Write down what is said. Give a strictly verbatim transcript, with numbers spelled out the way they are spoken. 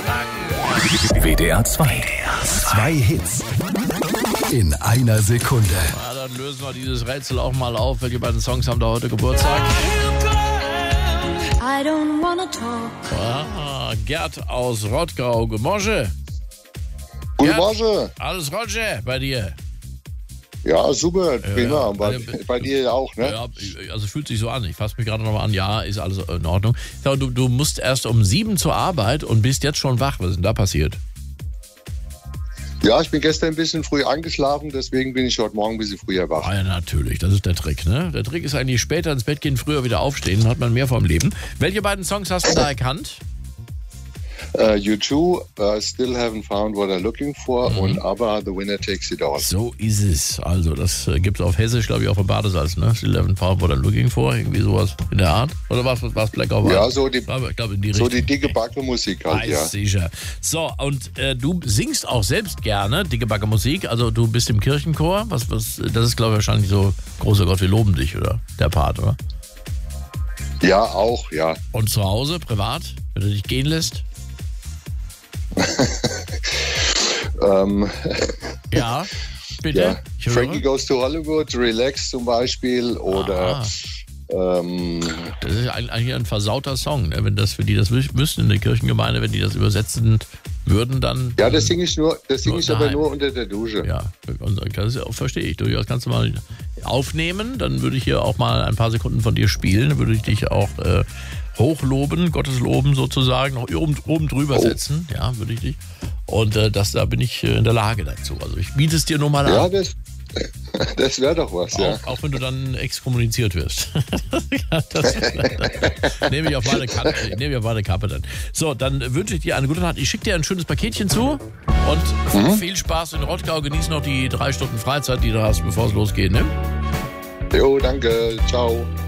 Dank. W D R zwei. Zwei Hits in einer Sekunde. Na, dann lösen wir dieses Rätsel auch mal auf. Welche beiden Songs haben da heute Geburtstag? I don't wanna talk. Ah, Gerd aus Rottgau. Guten Morgen. Guten Morgen. Alles Roger bei dir? Ja, super, prima. Ja, bei, bei dir auch, ne? Ja, also fühlt sich so an. Ich fasse mich gerade nochmal an. Ja, ist alles in Ordnung. Du, du musst erst um sieben zur Arbeit und bist jetzt schon wach. Was ist denn da passiert? Ja, ich bin gestern ein bisschen früh eingeschlafen, deswegen bin ich heute Morgen ein bisschen früher wach. Ah ja, natürlich. Das ist der Trick, ne? Der Trick ist eigentlich später ins Bett gehen, früher wieder aufstehen. Dann hat man mehr vom Leben. Welche beiden Songs hast du da erkannt? Uh, U two, uh, Still Haven't Found What I'm Looking For Mhm. und ABBA, The Winner Takes It All. So ist es. Also, das äh, gibt es auf Hessisch, glaube ich, auch für Badesalz, ne? Still Haven't Found What I'm Looking For. Irgendwie sowas in der Art. Oder was was Black over? Ja, so die, ich glaube, in die so Richtung. die dicke Backe-Musik halt, Weiß ja. sicher. So, und äh, du singst auch selbst gerne dicke Backe Musik. Also, du bist im Kirchenchor. Was, was, das ist, glaube ich, wahrscheinlich so, großer Gott, wir loben dich, oder? Der Part, oder? Ja, auch, ja. Und zu Hause, privat, wenn du dich gehen lässt? ähm, Ja, bitte. ja. Ich höre. Frankie Goes to Hollywood, Relax zum Beispiel oder Ah. ähm, Das ist eigentlich ein versauter Song, ne? Wenn das für die das wüs- wüssten in der Kirchengemeinde, wenn die das übersetzen würden, dann. ja, das singe ich nur, das singe Nur ich aber daheim. nur unter der Dusche. Ja, und das ist- verstehe ich durchaus. Kannst du mal aufnehmen, dann würde ich hier auch mal ein paar Sekunden von dir spielen, dann würde ich dich auch äh, hochloben, Gottes loben sozusagen, noch oben, oben drüber Oh. setzen, ja, würde ich dich. Und äh, das, da bin ich äh, in der Lage dazu. Also ich biete es dir nur mal Ja, an. das, das wäre doch was, ja. Auch, auch wenn du dann exkommuniziert wirst. Ja, das nehme ich auf meine Kappe, nehme ich auf meine Kappe dann. So, dann wünsche ich dir eine gute Nacht. Ich schicke dir ein schönes Paketchen zu und Mhm. viel Spaß in Rottgau. Genieß noch die drei Stunden Freizeit, die du hast, bevor es losgeht. Ne? Jo, danke, ciao.